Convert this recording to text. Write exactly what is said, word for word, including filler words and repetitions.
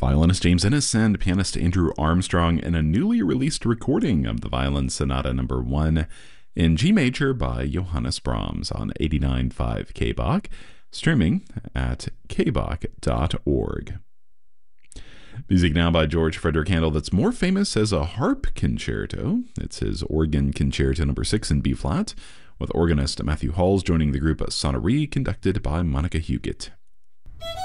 Violinist James Innes and pianist Andrew Armstrong in a newly released recording of the Violin Sonata Number one in G major by Johannes Brahms on eighty-nine point five K B O C, streaming at k b o c dot org. Music now by George Frederick Handel that's more famous as a harp concerto. It's his Organ Concerto Number six in B-flat, with organist Matthew Halls joining the group Sonnerie, conducted by Monica Huguet.